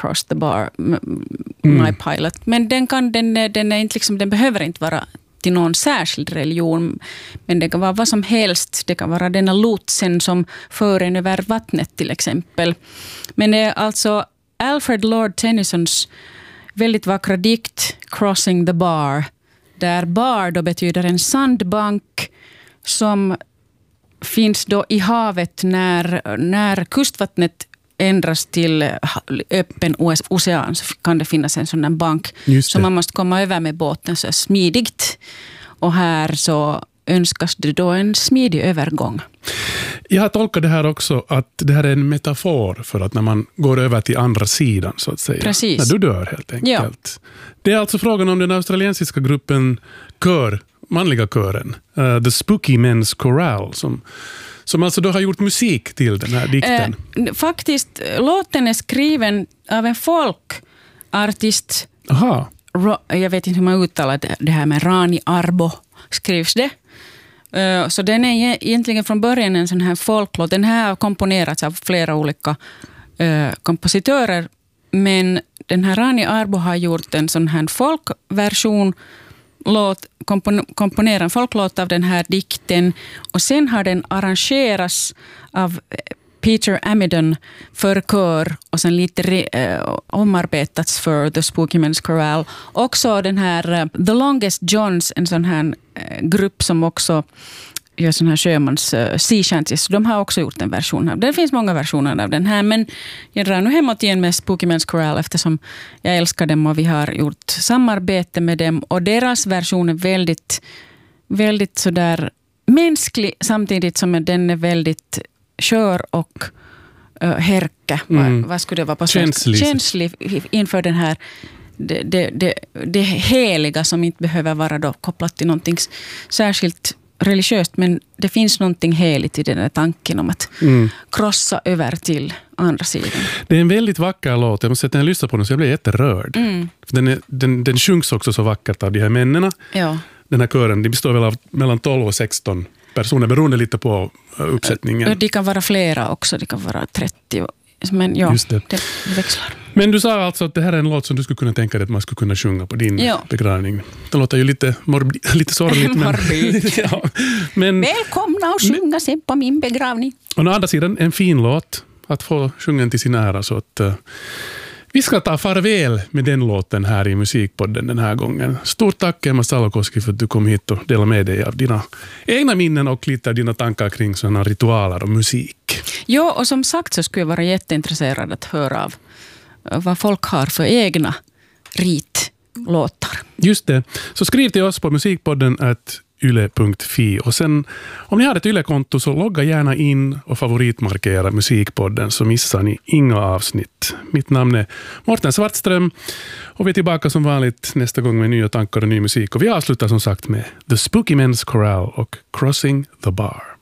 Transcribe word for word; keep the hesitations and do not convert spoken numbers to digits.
Across the Bar, m- My Mm. Pilot. Men den, kan, den, är- den, är inte liksom, den behöver inte vara till någon särskild religion, men det kan vara vad som helst. Det kan vara denna lotsen som för en över vattnet till exempel. Men det är alltså Alfred Lord Tennysons väldigt vackra dikt Crossing the Bar, där bar då betyder en sandbank som finns då i havet när, när kustvattnet ändras till öppen ocean, så kan det finnas en sån där bank som man måste komma över med båten så smidigt. Och här så önskas det då en smidig övergång. Jag har tolkat det här också att det här är en metafor för att när man går över till andra sidan så att säga. Precis. När du dör helt enkelt. Ja. Det är alltså frågan om den australiensiska gruppen kör, manliga kören, uh, The Spooky Men's Chorale, som, som alltså då har gjort musik till den här dikten. Eh, faktiskt, låten är skriven av en folkartist. Aha. Ro, jag vet inte hur man uttalar det, det här med Rani Arbo skrivs det. Uh, så den är egentligen från början en sån här folklåt. Den här har komponerats av flera olika uh, kompositörer. Men den här Rani Arbo har gjort en sån här folkversion, låt, kompon, komponerat en folklåt av den här dikten. Och sen har den arrangerats av Peter Amidon för kör och sen lite re, uh, omarbetats för The Spooky Men's Chorale. Också den här uh, The Longest Johns, en sån här uh, grupp som också gör sån här sjömans uh, sea shanties. De har också gjort en version av. Det finns många versioner av den här, men jag drar nu hemåt igen med Spooky Men's Chorale eftersom jag älskar dem och vi har gjort samarbete med dem och deras version är väldigt, väldigt sådär mänsklig samtidigt som den är väldigt kör och uh, härka. Mm. Vad, vad skulle det vara på känslig. känslig inför den här det, det, det, det heliga som inte behöver vara då kopplat till någonting särskilt religiöst, men det finns någonting heligt i den här tanken om att mm. krossa över till andra sidan. Det är en väldigt vacker låt. Jag måste säga att när jag lyssnar på den så jag blir jätterörd. Mm. Den, är, den, den sjungs också så vackert av de här männen. Ja. Den här kören, de består väl av mellan tolv och sexton personer beroende lite på uppsättningen. De kan vara flera också, de kan vara trettio. Men ja, Just det. det växlar. Men du sa alltså att det här är en låt som du skulle kunna tänka dig att man skulle kunna sjunga på din ja. begravning. Det låter ju lite, morbi- lite sorgligt. Morbid. ja. men, Välkomna och sjunga sen på min begravning. Och å andra sidan en fin låt att få sjunga till sin ära. Så att, uh, vi ska ta farväl med den låten här i Musikpodden den här gången. Stort tack Emma Salokoski för att du kom hit och delade med dig av dina egna minnen och lite av dina tankar kring sådana ritualer och musik. Ja, och som sagt så skulle jag vara jätteintresserad att höra av vad folk har för egna ritlåtar. Just det. Så skriv till oss på musikpodden at yle punkt fi och sen om ni har ett Yle-konto så logga gärna in och favoritmarkera Musikpodden så missar ni inga avsnitt. Mitt namn är Morten Svartström och vi är tillbaka som vanligt nästa gång med nya tankar och ny musik och vi avslutar som sagt med The Spooky Men's Chorale och Crossing the Bar.